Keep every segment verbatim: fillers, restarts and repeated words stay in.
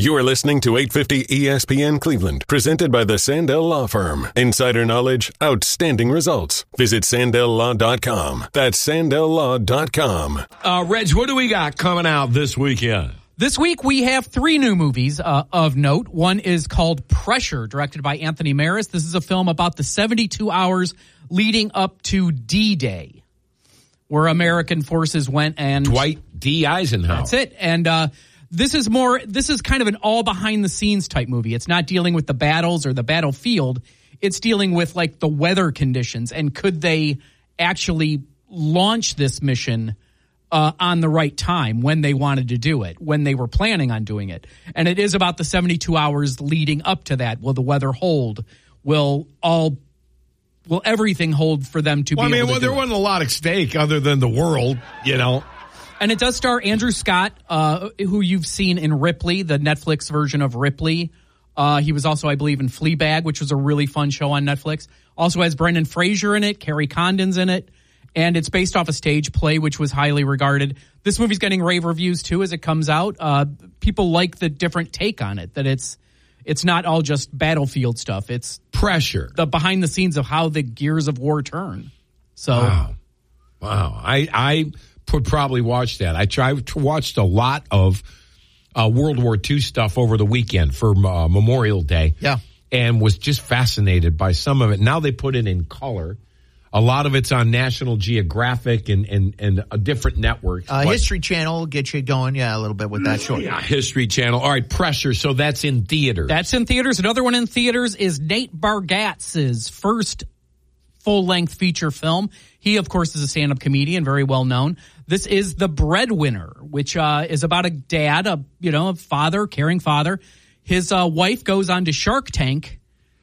You are listening to eight fifty E S P N Cleveland, presented by the Sandell Law Firm. Insider knowledge, outstanding results. Visit Sandell Law dot com. That's Sandell Law dot com. Uh, Reg, what do we got coming out this weekend? This week we have three new movies uh, of note. One is called Pressure, directed by Anthony Maris. This is a film about the seventy-two hours leading up to D-Day, where American forces went and... Dwight D. Eisenhower. That's it. And uh, this is more, this is kind of an all behind the scenes type movie. It's not dealing with the battles or the battlefield. It's dealing with like the weather conditions and could they actually launch this mission uh, on the right time when they wanted to do it, when they were planning on doing it. And it is about the seventy-two hours leading up to that. Will the weather hold? Will all, will everything hold for them to well, be I mean, able to well, do there it? wasn't a lot at stake other than the world, you know. And it does star Andrew Scott, uh, who you've seen in Ripley, the Netflix version of Ripley. Uh, he was also, I believe, in Fleabag, which was a really fun show on Netflix. Also has Brendan Fraser in it, Carrie Condon's in it, and it's based off a stage play, which was highly regarded. This movie's getting rave reviews, too, as it comes out. Uh, people like the different take on it, that it's it's not all just battlefield stuff. It's Pressure. The behind the scenes of how the gears of war turn. So, Wow. Wow. I, I would probably watch that. I tried to watched a lot of uh, World War Two stuff over the weekend for uh, Memorial Day. Yeah. And was just fascinated by some of it. Now they put it in color. A lot of it's on National Geographic and, and, and a different network. Uh, History Channel will get you going, yeah, a little bit with that show. Yeah, History Channel. All right, Pressure. So that's in theaters. That's in theaters. Another one in theaters is Nate Bargatze's first full-length feature film. He, of course, is a stand-up comedian, very well known. This is The Breadwinner, which uh, is about a dad, a you know, a father, caring father. His uh, wife goes on to Shark Tank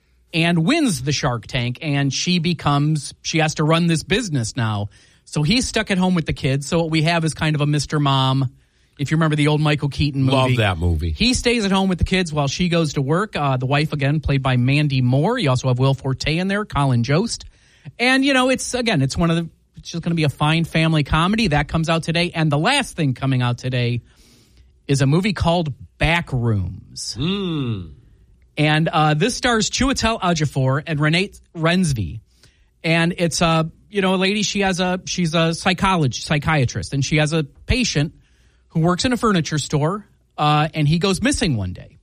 and wins the Shark Tank, and she becomes, she has to run this business now. So he's stuck at home with the kids. So what we have is kind of a Mister Mom, if you remember the old Michael Keaton movie. Love that movie. He stays at home with the kids while she goes to work. Uh, the wife, again, played by Mandy Moore. You also have Will Forte in there, Colin Jost. And, you know, it's, again, it's one of the, it's just going to be a fine family comedy. That comes out today. And the last thing coming out today is a movie called Backrooms. Mm. And uh, this stars Chiwetel Ejiofor and Renee Rensby. And it's a, you know, a lady, she has a, she's a psychologist, psychiatrist, and she has a patient who works in a furniture store, uh, and he goes missing one day.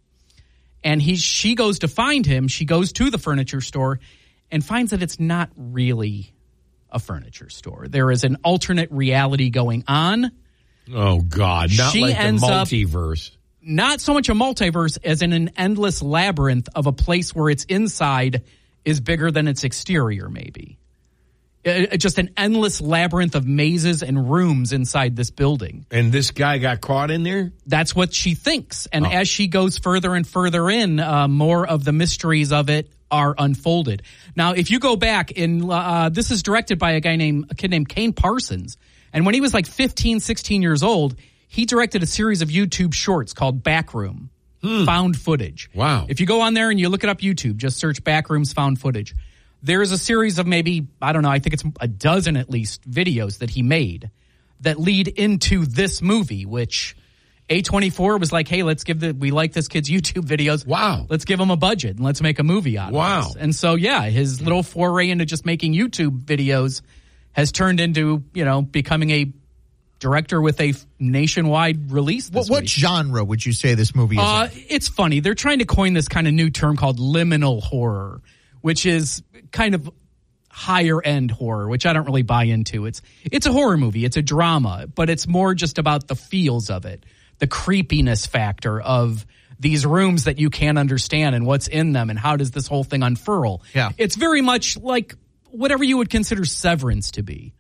And he, she goes to find him. She goes to the furniture store and finds that it's not really a furniture store. There is an alternate reality going on. Oh, God. Not She like the ends up- multiverse. Not so much a multiverse as in an endless labyrinth of a place where its inside is bigger than its exterior, maybe. It, it, just an endless labyrinth of mazes and rooms inside this building. And this guy got caught in there? That's what she thinks. And Oh. as she goes further and further in, uh, more of the mysteries of it are unfolded. Now, if you go back in, uh, this is directed by a guy named, a kid named Kane Parsons. And when he was like fifteen, sixteen years old, he directed a series of YouTube shorts called Backroom, hmm. found footage. Wow. If you go on there and you look it up YouTube, just search Backrooms found footage. There is a series of maybe, I don't know, I think it's a dozen at least videos that he made that lead into this movie, which A twenty-four was like, hey, let's give the, we like this kid's YouTube videos. Wow. Let's give him a budget and let's make a movie out Wow. of this. And so, yeah, his little foray into just making YouTube videos has turned into, you know, becoming a director with a nationwide release this What, what week. genre would you say this movie is? Uh, it's funny. They're trying to coin this kind of new term called liminal horror, which is kind of higher end horror, which I don't really buy into. It's it's a horror movie. It's a drama, but it's more just about the feels of it, the creepiness factor of these rooms that you can't understand and what's in them and how does this whole thing unfurl. Yeah. It's very much like whatever you would consider Severance to be.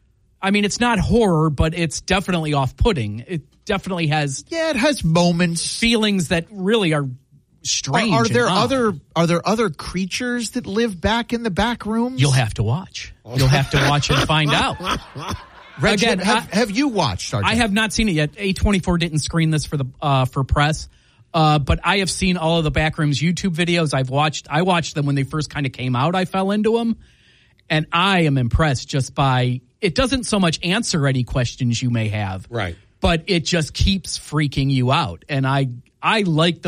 I mean, it's not horror, but it's definitely off-putting. It definitely has yeah, it has moments. feelings that really are strange. Are, are there and odd. other are there other creatures that live back in the back rooms? You'll have to watch. You'll have to watch and find out. Reg, Again, have, I- have you watched? Sergeant? I have not seen it yet. A twenty-four didn't screen this for the uh, for press, uh, but I have seen all of the Backrooms YouTube videos. I've watched. I watched them when they first kind of came out. I fell into them, and I am impressed just by. It doesn't so much answer any questions you may have, Right. but it just keeps freaking you out. And I I like the